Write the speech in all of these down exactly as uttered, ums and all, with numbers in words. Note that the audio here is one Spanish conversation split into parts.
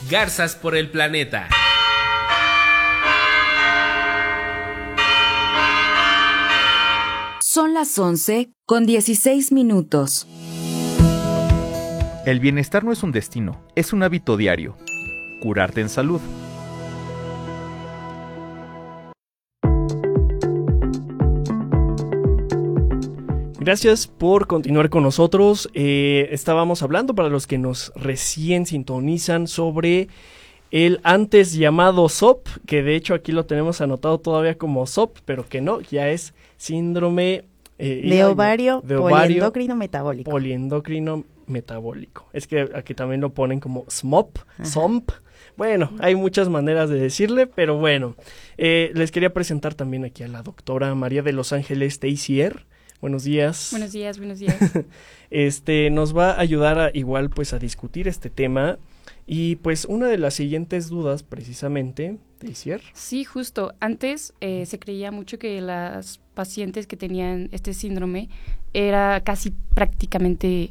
Garzas por el planeta. Son las once con dieciséis minutos. El bienestar no es un destino, es un hábito diario. Curarte en salud. Gracias por continuar con nosotros. Eh, estábamos hablando, para los que nos recién sintonizan, sobre el antes llamado S O P, que de hecho aquí lo tenemos anotado todavía como S O P, pero que no, ya es síndrome eh, de, ovario, de ovario poliendocrino metabólico. Poliendocrino metabólico. Es que aquí también lo ponen como S M O P, S O M P. Bueno, hay muchas maneras de decirle, pero bueno. Eh, les quería presentar también aquí a la doctora María de Los Ángeles Teissier. Buenos días. Buenos días, buenos días. este, nos va a ayudar a, igual pues a discutir este tema y pues una de las siguientes dudas precisamente, Teissier. Sí, justo. Antes eh, se creía mucho que las pacientes que tenían este síndrome era casi prácticamente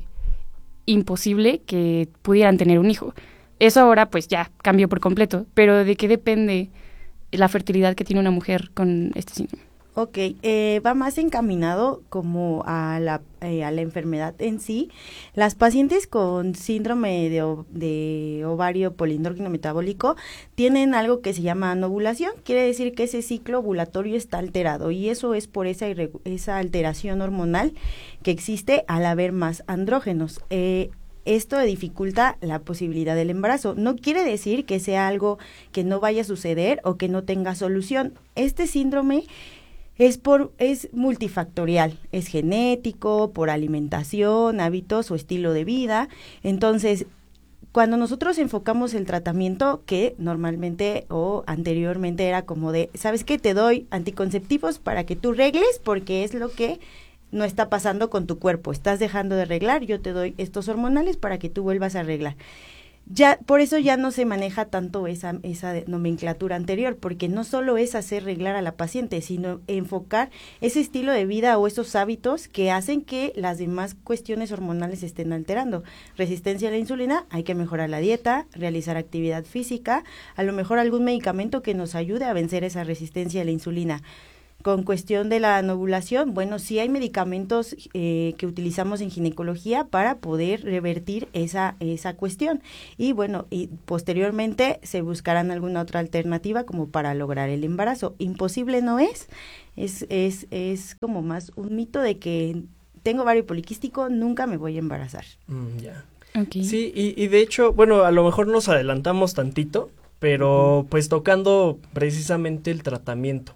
imposible que pudieran tener un hijo. Eso ahora pues ya cambió por completo, pero ¿de qué depende la fertilidad que tiene una mujer con este síndrome? Ok, eh, va más encaminado como a la, eh, a la enfermedad en sí. Las pacientes con síndrome de, de ovario poliendócrino metabólico tienen algo que se llama anovulación. Quiere decir que ese ciclo ovulatorio está alterado y eso es por esa, irregu- esa alteración hormonal que existe al haber más andrógenos. Eh, Esto dificulta la posibilidad del embarazo. No quiere decir que sea algo que no vaya a suceder o que no tenga solución. Este síndrome Es por es multifactorial, es genético, por alimentación, hábitos o estilo de vida. Entonces, cuando nosotros enfocamos el tratamiento, que normalmente o anteriormente era como de, ¿sabes qué? Te doy anticonceptivos para que tú regles porque es lo que no está pasando con tu cuerpo. Estás dejando de reglar, yo te doy estos hormonales para que tú vuelvas a reglar. Ya, por eso ya no se maneja tanto esa, esa nomenclatura anterior, porque no solo es hacer reglar a la paciente, sino enfocar ese estilo de vida o esos hábitos que hacen que las demás cuestiones hormonales se estén alterando. Resistencia a la insulina, hay que mejorar la dieta, realizar actividad física, a lo mejor algún medicamento que nos ayude a vencer esa resistencia a la insulina. Con cuestión de la ovulación, bueno, sí hay medicamentos eh, que utilizamos en ginecología para poder revertir esa esa cuestión. Y bueno, y posteriormente se buscarán alguna otra alternativa como para lograr el embarazo. Imposible no es, es es es como más un mito de que tengo ovario poliquístico, nunca me voy a embarazar. Mm, ya. Okay. Sí, y, y de hecho, bueno, a lo mejor nos adelantamos tantito, pero uh-huh. pues tocando precisamente el tratamiento.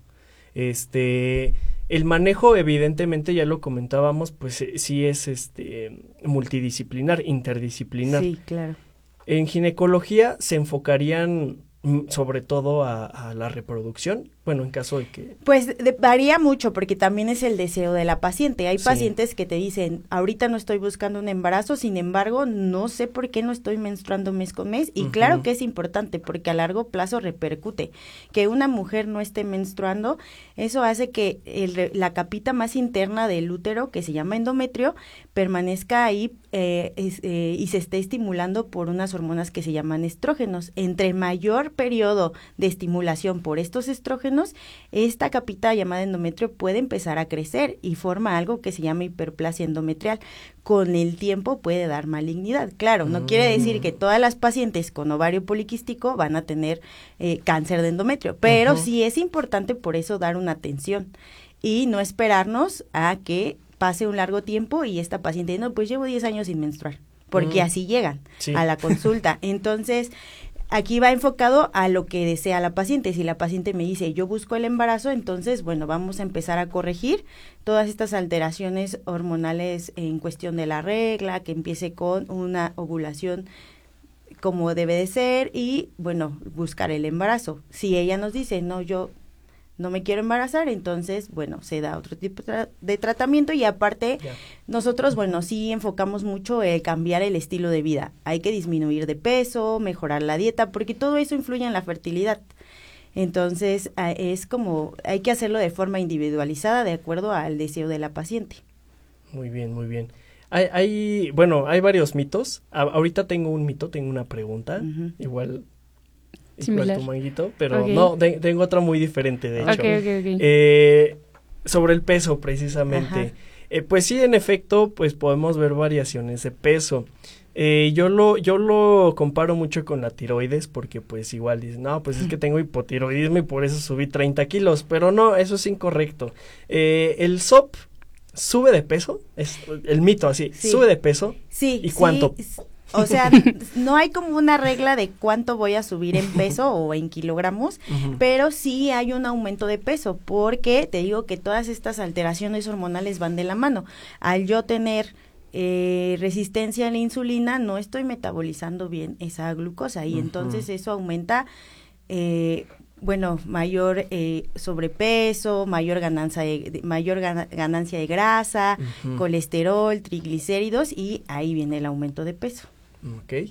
Este, el manejo, evidentemente, ya lo comentábamos, pues eh, sí es este multidisciplinar, interdisciplinar. Sí, claro. En ginecología se enfocarían mm, sobre todo a, a la reproducción, bueno, en caso de que... Pues de, varía mucho porque también es el deseo de la paciente. Hay sí. pacientes que te dicen, ahorita no estoy buscando un embarazo, sin embargo, no sé por qué no estoy menstruando mes con mes. Y uh-huh. claro que es importante porque a largo plazo repercute. Que una mujer no esté menstruando, eso hace que el, la capita más interna del útero, que se llama endometrio, permanezca ahí eh, es, eh, y se esté estimulando por unas hormonas que se llaman estrógenos. Entre mayor periodo de estimulación por estos estrógenos, esta capita llamada endometrio puede empezar a crecer y forma algo que se llama hiperplasia endometrial. Con el tiempo puede dar malignidad. Claro, no mm. quiere decir que todas las pacientes con ovario poliquístico van a tener eh, cáncer de endometrio, pero uh-huh. sí es importante por eso dar una atención y no esperarnos a que pase un largo tiempo y esta paciente, no, pues llevo diez años sin menstruar, porque mm. así llegan sí. a la consulta. Entonces, aquí va enfocado a lo que desea la paciente. Si la paciente me dice, yo busco el embarazo, entonces, bueno, vamos a empezar a corregir todas estas alteraciones hormonales en cuestión de la regla, que empiece con una ovulación como debe de ser y, bueno, buscar el embarazo. Si ella nos dice, no, yo no me quiero embarazar, entonces, bueno, se da otro tipo de tratamiento y aparte yeah. nosotros, bueno, sí enfocamos mucho el cambiar el estilo de vida. Hay que disminuir de peso, mejorar la dieta, porque todo eso influye en la fertilidad. Entonces, es como, hay que hacerlo de forma individualizada de acuerdo al deseo de la paciente. Muy bien, muy bien. Hay, hay, bueno, hay varios mitos. A, ahorita tengo un mito, tengo una pregunta, Ujú. igual, Similar. igual tu manguito, pero Ok. no, de- tengo otra muy diferente, de hecho. Ok, ok, ok. Eh, sobre el peso, precisamente. Ajá. Eh, pues sí, en efecto, pues podemos ver variaciones de peso. Eh, yo lo yo lo comparo mucho con la tiroides porque pues igual dicen, no, pues es que tengo hipotiroidismo y por eso subí treinta kilos, pero no, eso es incorrecto. Eh, el S O P sube de peso, es el mito así, Sí. sube de peso. Sí. ¿Y sí, cuánto? s- O sea, no hay como una regla de cuánto voy a subir en peso o en kilogramos, Ujú. pero sí hay un aumento de peso, porque te digo que todas estas alteraciones hormonales van de la mano. Al yo tener eh, resistencia a la insulina, no estoy metabolizando bien esa glucosa y Ujú. entonces eso aumenta, eh, bueno, mayor eh, sobrepeso, mayor ganancia de, de- mayor gana- ganancia de grasa, Ujú. colesterol, triglicéridos y ahí viene el aumento de peso. Ok.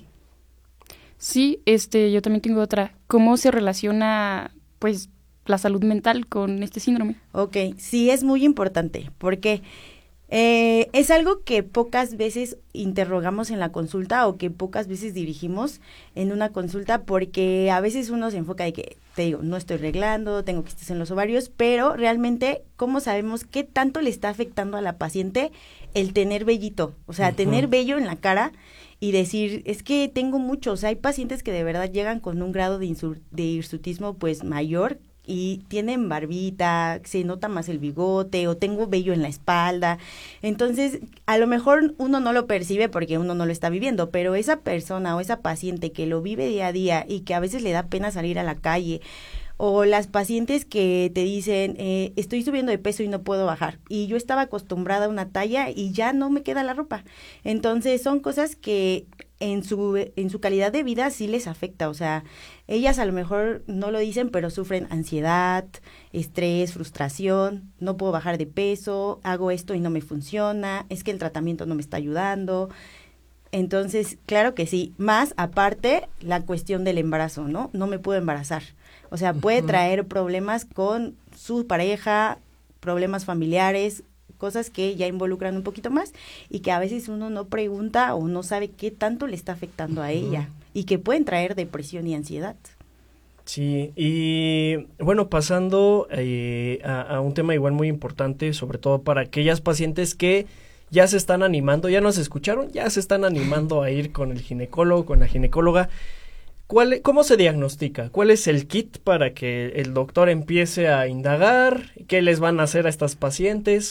Sí, este, yo también tengo otra. ¿Cómo se relaciona, pues, la salud mental con este síndrome? Ok, sí es muy importante porque eh, es algo que pocas veces interrogamos en la consulta o que pocas veces dirigimos en una consulta porque a veces uno se enfoca de que, te digo, no estoy reglando, tengo quistes en los ovarios, pero realmente, ¿cómo sabemos qué tanto le está afectando a la paciente el tener vellito? O sea, Ujú. tener vello en la cara y decir, es que tengo mucho, o sea, hay pacientes que de verdad llegan con un grado de, insur- de hirsutismo pues mayor y tienen barbita, se nota más el bigote o tengo vello en la espalda. Entonces, a lo mejor uno no lo percibe porque uno no lo está viviendo, pero esa persona o esa paciente que lo vive día a día y que a veces le da pena salir a la calle, o las pacientes que te dicen, eh, estoy subiendo de peso y no puedo bajar, y yo estaba acostumbrada a una talla y ya no me queda la ropa. Entonces, son cosas que en su en su calidad de vida sí les afecta, o sea, ellas a lo mejor no lo dicen, pero sufren ansiedad, estrés, frustración, no puedo bajar de peso, hago esto y no me funciona, es que el tratamiento no me está ayudando. Entonces, claro que sí, más aparte la cuestión del embarazo, ¿no? No me puedo embarazar. O sea, puede Ujú. traer problemas con su pareja, problemas familiares, cosas que ya involucran un poquito más y que a veces uno no pregunta o no sabe qué tanto le está afectando a Ujú. ella y que pueden traer depresión y ansiedad. Sí, y bueno, pasando eh, a, a un tema igual muy importante, sobre todo para aquellas pacientes que ya se están animando, ya nos escucharon, ya se están animando a ir con el ginecólogo, con la ginecóloga. ¿Cuál, e- ¿Cómo se diagnostica? ¿Cuál es el kit para que el doctor empiece a indagar? ¿Qué les van a hacer a estas pacientes?